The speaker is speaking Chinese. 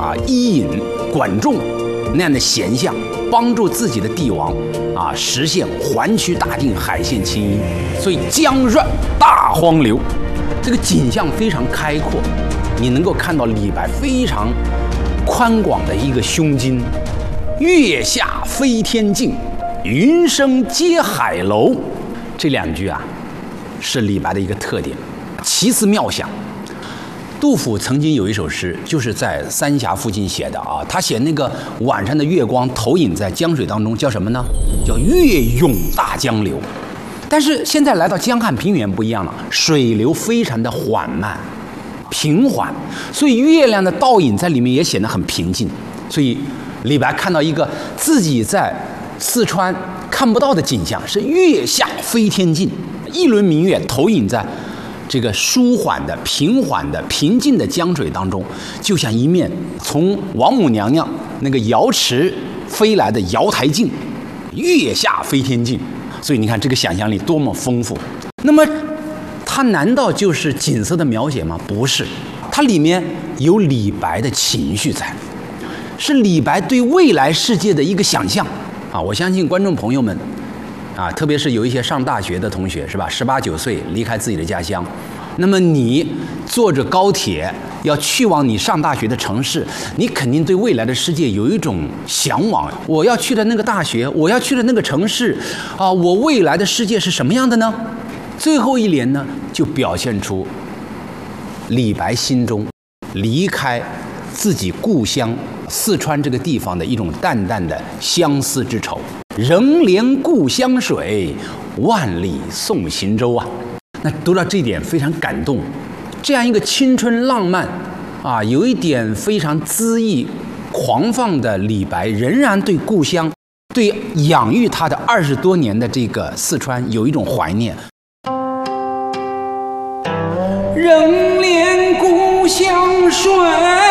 伊尹、管仲那样的贤相，帮助自己的帝王实现环区大定、海线清一，所以江润大荒流，这个景象非常开阔，你能够看到李白非常宽广的一个胸襟。月下飞天镜，云生接海楼，这2句是李白的一个特点，奇思妙想。杜甫曾经有一首诗，就是在三峡附近写的他写那个晚上的月光投影在江水当中，叫什么呢？叫月涌大江流。但是现在来到江汉平原不一样了，水流非常的缓慢平缓，所以月亮的倒影在里面也显得很平静。所以李白看到一个自己在四川看不到的景象，是月下飞天镜，一轮明月投影在这个舒缓的、平缓的、平静的江水当中，就像一面从王母娘娘那个瑶池飞来的瑶台镜，月下飞天镜。所以你看这个想象力多么丰富。那么它难道就是景色的描写吗？不是，它里面有李白的情绪在，是李白对未来世界的一个想象我相信观众朋友们特别是有一些上大学的同学，是吧？18、19岁离开自己的家乡，那么你坐着高铁要去往你上大学的城市，你肯定对未来的世界有一种向往。我要去的那个大学，我要去的那个城市我未来的世界是什么样的呢？最后一联呢，就表现出李白心中离开自己故乡四川这个地方的一种淡淡的相思之愁。仍怜故乡水，万里送行舟那读到这一点非常感动。这样一个青春浪漫有一点非常恣意狂放的李白，仍然对故乡、对养育他的20多年的这个四川有一种怀念。 仍怜故乡水，